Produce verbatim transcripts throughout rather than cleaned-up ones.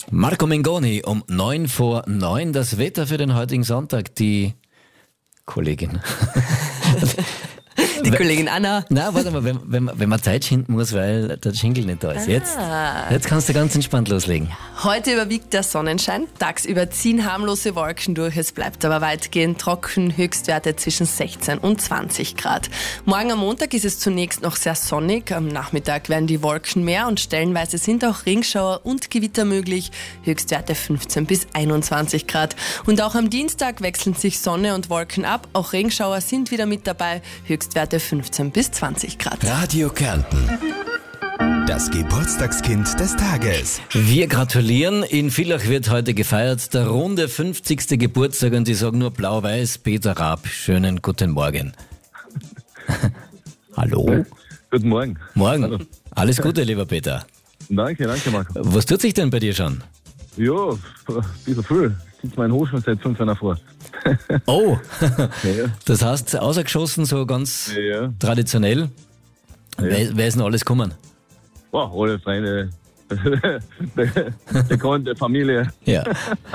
Marco Mengoni um neun vor neun. Das Wetter für den heutigen Sonntag. Die Kollegin. Die Kollegin Anna. Na, warte mal, wenn, wenn, wenn man Zeit schinden muss, weil der Jingle nicht da ist. Jetzt, jetzt kannst du ganz entspannt loslegen. Heute überwiegt der Sonnenschein. Tagsüber ziehen harmlose Wolken durch. Es bleibt aber weitgehend trocken. Höchstwerte zwischen sechzehn und zwanzig Grad. Morgen am Montag ist es zunächst noch sehr sonnig. Am Nachmittag werden die Wolken mehr und stellenweise sind auch Regschauer und Gewitter möglich. Höchstwerte fünfzehn bis einundzwanzig Grad. Und auch am Dienstag wechseln sich Sonne und Wolken ab. Auch Regenschauer sind wieder mit dabei. Höchstwerte fünfzehn bis zwanzig Grad. Radio Kärnten. Das Geburtstagskind des Tages. Wir gratulieren. In Villach wird heute gefeiert. Der runde fünfzigste Geburtstag und ich sage nur blau-weiß. Peter Raab, schönen guten Morgen. Hallo? Guten Morgen. Morgen. Hallo. Alles Gute, lieber Peter. Danke, danke, Marco. Was tut sich denn bei dir schon? Ja, ein bisschen viel. Sitzt mein Hof schon seit fünf Jahren vor. Oh, Ja. das heißt, ausgeschossen, so ganz Ja. traditionell. Wer, wer ist denn alles gekommen? Wow, alle Freunde, Be- Bekannte, Familie. Ja.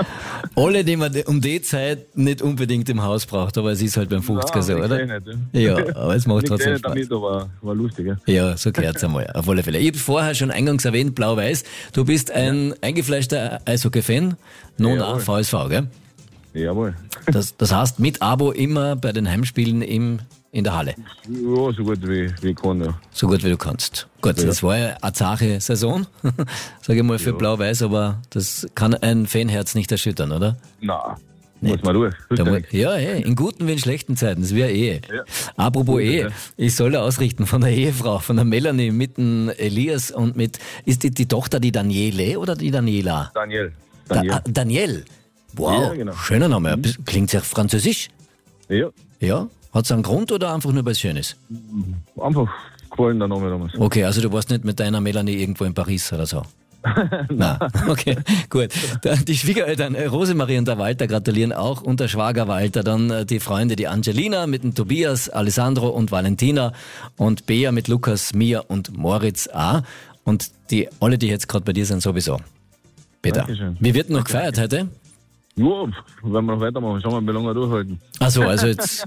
Alle, die man um die Zeit nicht unbedingt im Haus braucht, aber es ist halt beim fünfziger so, Nein, oder? nichts eh nicht, ja. Ja, aber es macht Nichts eh trotzdem nicht Spaß. damit, aber war lustig. Ja. Ja, so gehört's einmal, auf alle Fälle. Ich habe vorher schon eingangs erwähnt, blau-weiß. Du bist ein eingefleischter Eishockey-Fan, non Jawohl. V S V, gell? Jawohl. Das, das heißt, mit Abo immer bei den Heimspielen im, in der Halle. Ja, so gut wie, wie ich kann, ja. So gut wie du kannst. Gut, Ja. das war ja eine zache Saison, sage ich mal, für Ja. blau-weiß, aber das kann ein Fanherz nicht erschüttern, oder? Nein, muss man durch. Da mu- Richtig. ja, eh, in guten wie in schlechten Zeiten, das ist wie eine Ehe. Ja. Apropos Gut, Ehe, ja. ich soll da ausrichten von der Ehefrau, von der Melanie mit dem Elias und mit, ist die, die Tochter die Daniele oder die Daniela? Daniel. Da, Daniel. ah, Daniel. Wow, Ja, genau. schöner Name. Klingt sehr französisch. Ja, Ja? Hat es einen Grund oder einfach nur, weil es schön ist? einfach gefallen der Name damals. Okay, also du warst nicht mit deiner Melanie irgendwo in Paris oder so? Nein. Okay, gut. Da- Die Schwiegereltern äh, Rosemarie und der Walter gratulieren auch und der Schwager Walter, dann äh, die Freunde, die Angelina mit dem Tobias, Alessandro und Valentina und Bea mit Lukas, Mia und Moritz auch. Und die alle, die jetzt gerade bei dir sind, sowieso. Peter, Dankeschön. wie wird noch gefeiert heute? Ja, wenn wir noch weitermachen, schauen wir, wie lange wir durchhalten. Achso, also jetzt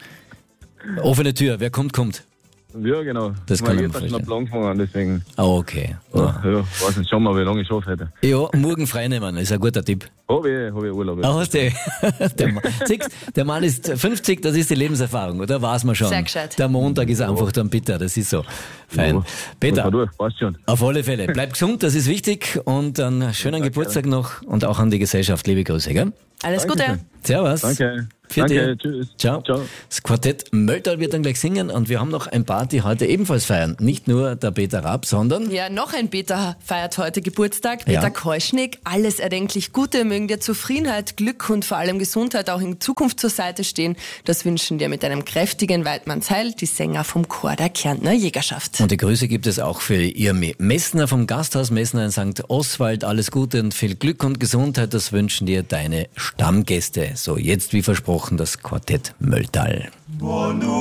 offene Tür, wer kommt, kommt. Ja, genau. Das kann ich mir ich jetzt schon vorstellen. einen Plan gefangen, deswegen. Ah, okay. Ja, Ja, ja, weiß nicht, schauen wir, wie lange ich schaffe heute. ja morgen freinehmen, ist ein guter Tipp. Hab ich, hab ich Urlaub. Ah, hast du. Der, Mann- siehst, der Mann ist fünfzig, das ist die Lebenserfahrung, oder? Weiß man schon. Sehr gescheit. Der Montag ist einfach dann bitter, das ist so. Fein. Ja, muss Peter, man durch, passt schon. auf alle Fälle, bleib gesund, das ist wichtig und einen schönen danke. Geburtstag noch und auch an die Gesellschaft. Liebe Grüße, gell? Alles Gute. Dankeschön. Servus. Danke. Für Danke, dich. tschüss. Ciao. Ciao. Das Quartett Mölltal wird dann gleich singen und wir haben noch ein paar, die heute ebenfalls feiern. Nicht nur der Peter Raab, sondern Ja, noch ein Peter feiert heute Geburtstag. Ja. Peter Keuschnick. Alles erdenklich Gute, mögen dir Zufriedenheit, Glück und vor allem Gesundheit auch in Zukunft zur Seite stehen. Das wünschen dir mit einem kräftigen Weidmannsheil die Sänger vom Chor der Kärntner Jägerschaft. Und die Grüße gibt es auch für Irmi Messner vom Gasthaus Messner in Sankt Oswald. Alles Gute und viel Glück und Gesundheit, das wünschen dir deine Stammgäste. So, jetzt wie versprochen das Quartett Mölltal.